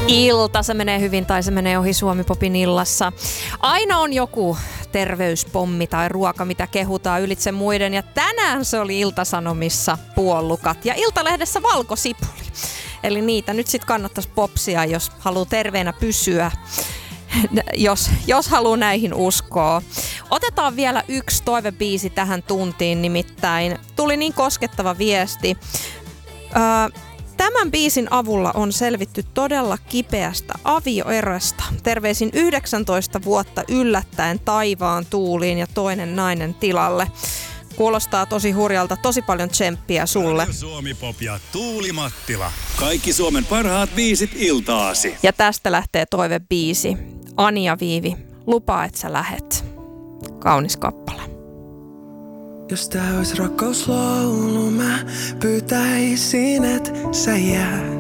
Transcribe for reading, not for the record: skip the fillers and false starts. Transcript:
Ilta, se menee hyvin tai se menee ohi Suomi-popin illassa. Aina on joku terveyspommi tai ruoka, mitä kehutaan ylitse muiden. Ja tänään se oli Ilta-Sanomissa puolukat ja Iltalehdessä valkosipuli. Eli niitä nyt sitten kannattaisi popsia, jos haluaa terveenä pysyä, jos haluaa näihin uskoa. Otetaan vielä yksi toivebiisi tähän tuntiin, nimittäin tuli niin koskettava viesti. Tämän biisin avulla on selvitty todella kipeästä avioerosta. Terveisin 19 vuotta yllättäen taivaan tuuliin ja toinen nainen tilalle. Kuulostaa tosi hurjalta, tosi paljon tsemppiä sulle. Suomi Pop ja Tuuli Mattila. Kaikki Suomen parhaat biisit iltaasi. Ja tästä lähtee toivebiisi. Anja Viivi, lupaa et sä lähet. Kaunis kappale. Jos tää ois rakkauslaulu, mä pyytäisin, et sä jää.